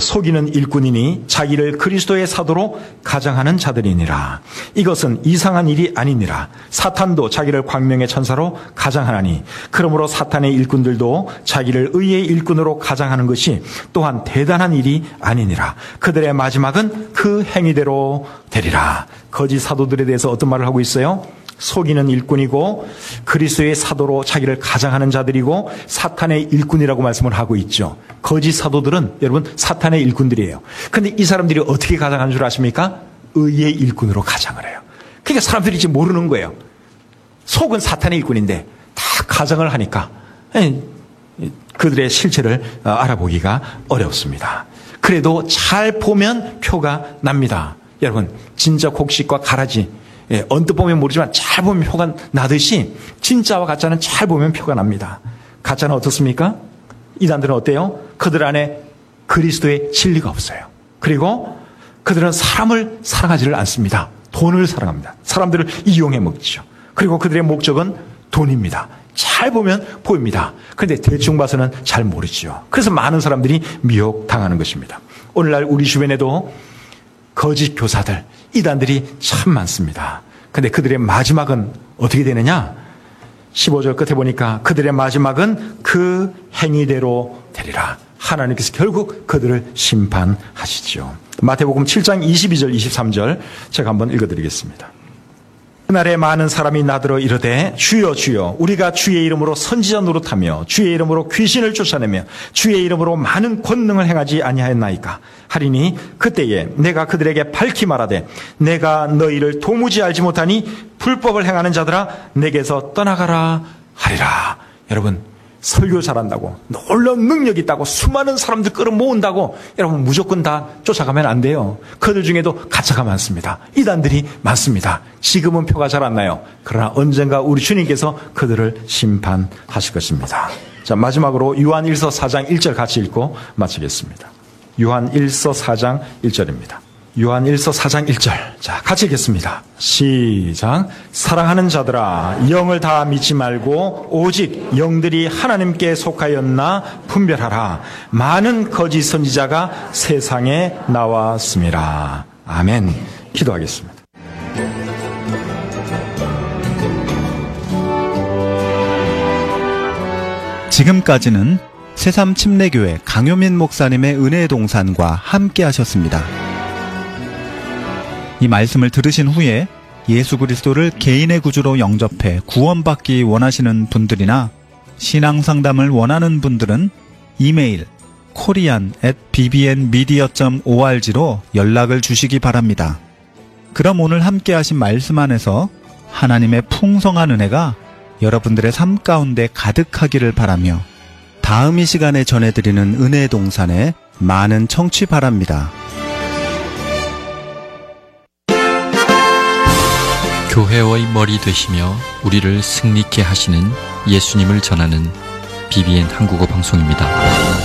속이는 일꾼이니 자기를 그리스도의 사도로 가장하는 자들이니라. 이것은 이상한 일이 아니니라. 사탄도 자기를 광명의 천사로 가장하나니 그러므로 사탄의 일꾼들도 자기를 의의 일꾼으로 가장하는 것이 또한 대단한 일이 아니니라. 그들의 마지막은 그 행위대로 되리라. 거짓 사도들에 대해서 어떤 말을 하고 있어요? 속이는 일꾼이고 그리스도의 사도로 자기를 가장하는 자들이고 사탄의 일꾼이라고 말씀을 하고 있죠. 거짓 사도들은 여러분 사탄의 일꾼들이에요. 그런데 이 사람들이 어떻게 가장하는 줄 아십니까? 의의 일꾼으로 가장을 해요. 그러니까 사람들이 지금 모르는 거예요. 속은 사탄의 일꾼인데 다 가장을 하니까 그들의 실체를 알아보기가 어렵습니다. 그래도 잘 보면 표가 납니다. 여러분 진짜 곡식과 가라지 언뜻 보면 모르지만 잘 보면 표가 나듯이 진짜와 가짜는 잘 보면 표가 납니다. 가짜는 어떻습니까? 이단들은 어때요? 그들 안에 그리스도의 진리가 없어요. 그리고 그들은 사람을 사랑하지를 않습니다. 돈을 사랑합니다. 사람들을 이용해 먹죠. 그리고 그들의 목적은 돈입니다. 잘 보면 보입니다. 그런데 대충 봐서는 잘 모르죠. 그래서 많은 사람들이 미혹당하는 것입니다. 오늘날 우리 주변에도 거짓 교사들, 이단들이 참 많습니다. 그런데 그들의 마지막은 어떻게 되느냐? 15절 끝에 보니까 그들의 마지막은 그 행위대로 되리라. 하나님께서 결국 그들을 심판하시죠. 마태복음 7장 22절 23절 제가 한번 읽어드리겠습니다. 그날에 많은 사람이 나더러 이르되 주여 주여 우리가 주의 이름으로 선지자 노릇하며 주의 이름으로 귀신을 쫓아내며 주의 이름으로 많은 권능을 행하지 아니하였나이까 하리니 그때에 내가 그들에게 밝히 말하되 내가 너희를 도무지 알지 못하니 불법을 행하는 자들아 내게서 떠나가라 하리라. 여러분 설교 잘한다고 놀라운 능력이 있다고 수많은 사람들 끌어모은다고 여러분 무조건 다 쫓아가면 안 돼요. 그들 중에도 가짜가 많습니다. 이단들이 많습니다. 지금은 표가 잘 안 나요. 그러나 언젠가 우리 주님께서 그들을 심판하실 것입니다. 자, 마지막으로 요한 1서 4장 1절 같이 읽고 마치겠습니다. 요한 1서 4장 1절입니다. 요한 1서 4장 1절. 자, 같이 읽겠습니다. 시작. 사랑하는 자들아, 영을 다 믿지 말고 오직 영들이 하나님께 속하였나 분별하라. 많은 거짓 선지자가 세상에 나왔습니다. 아멘. 기도하겠습니다. 지금까지는 새삼침례교회 강효민 목사님의 은혜의 동산과 함께 하셨습니다. 이 말씀을 들으신 후에 예수 그리스도를 개인의 구주로 영접해 구원받기 원하시는 분들이나 신앙상담을 원하는 분들은 이메일 korean@bbnmedia.org로 연락을 주시기 바랍니다. 그럼 오늘 함께 하신 말씀 안에서 하나님의 풍성한 은혜가 여러분들의 삶 가운데 가득하기를 바라며 다음 이 시간에 전해드리는 은혜의 동산에 많은 청취 바랍니다. 교회의 머리 되시며 우리를 승리케 하시는 예수님을 전하는 BBN 한국어 방송입니다.